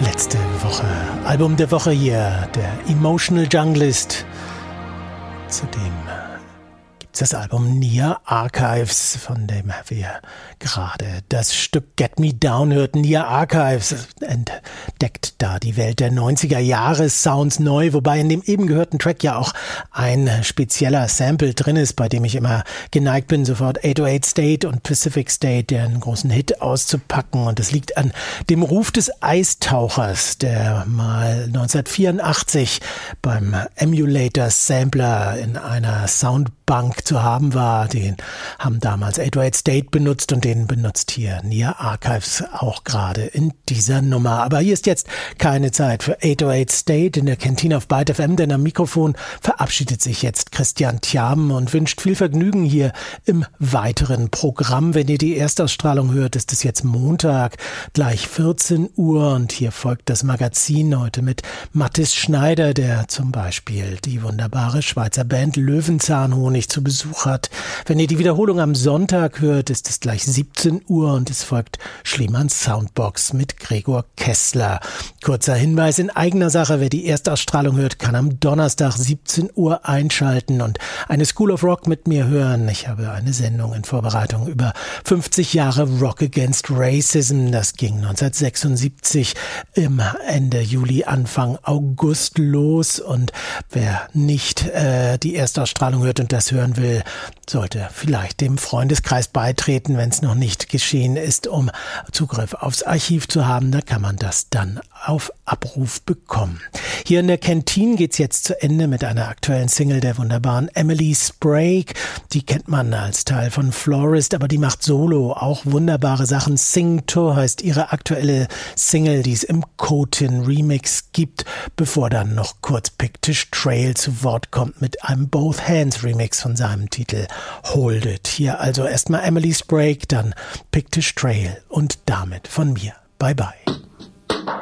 Letzte Woche, Album der Woche hier, der Emotional Junglist. Zudem gibt es das Album Near Archives, von dem wir gerade das Stück Get Me Down hörten. Near Archives entdeckt da die Welt der 90er Jahre Sounds neu, wobei in dem eben gehörten Track ja auch ein spezieller Sample drin ist, bei dem ich immer geneigt bin, sofort 808 State und Pacific State, deren großen Hit, auszupacken. Und das liegt an dem Ruf des Eistauchers, der mal 1984 beim Emulator Sampler in einer Soundbank zu haben war. Den haben damals 808 State benutzt und den benutzt hier Near Archives auch gerade in dieser Nummer. Aber hier ist jetzt keine Zeit für 808 State in der Kantine auf Byte FM, denn am Mikrofon verabschiedet sich jetzt Christian Tjaben und wünscht viel Vergnügen hier im weiteren Programm. Wenn ihr die Erstausstrahlung hört, ist es jetzt Montag, gleich 14 Uhr und hier folgt das Magazin heute mit Mathis Schneider, der zum Beispiel die wunderbare Schweizer Band Löwenzahnhonig zu Besuch hat. Wenn ihr die Wiederholung am Sonntag hört, ist es gleich 17 Uhr und es folgt Schliemanns Soundbox mit Gregor Kessler. Kurzer Hinweis in eigener Sache, wer die Erstausstrahlung hört, kann am Donnerstag 17 Uhr einschalten und eine School of Rock mit mir hören. Ich habe eine Sendung in Vorbereitung über 50 Jahre Rock Against Racism. Das ging 1976 im Ende Juli, Anfang August los und wer nicht die Erstausstrahlung hört und das hören will, sollte vielleicht dem Freundeskreis beitreten, wenn es noch nicht geschehen ist, um Zugriff aufs Archiv zu haben. Da kann man das dann auf Abruf bekommen. Hier in der Kantine geht's jetzt zu Ende mit einer aktuellen Single der wunderbaren Emily Sprague. Die kennt man als Teil von Florist, aber die macht solo auch wunderbare Sachen. Sing To heißt ihre aktuelle Single, die es im Cotin Remix gibt, bevor dann noch kurz Pictish Trail zu Wort kommt mit einem Both Hands Remix von seinem Titel Hold It. Hier also erstmal Emily Sprague, dann Pictish Trail und damit von mir. Bye bye.